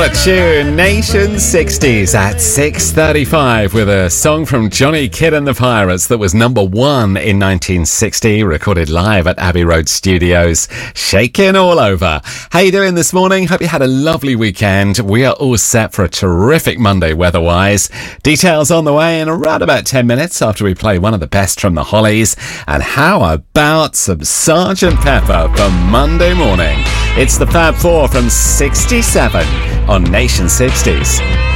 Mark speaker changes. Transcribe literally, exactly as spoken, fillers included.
Speaker 1: a tune. Nation sixties at six thirty-five with a song from Johnny Kidd and the Pirates that was number one in nineteen sixty, recorded live at Abbey Road Studios. Shaking all over. How you doing this morning? Hope you had a lovely weekend. We are all set for a terrific Monday weather-wise. Details on the way in around about ten minutes after we play one of the best from the Hollies. And how about some Sergeant Pepper for Monday morning? It's the Fab Four from sixty-seven on Nation sixties.